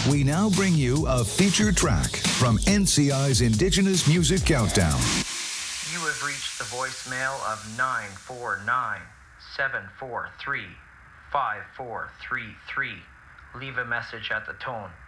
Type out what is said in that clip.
We now bring you a feature track from NCI's Indigenous Music Countdown. You have reached the voicemail of 949-743-5433. Leave a message at the tone.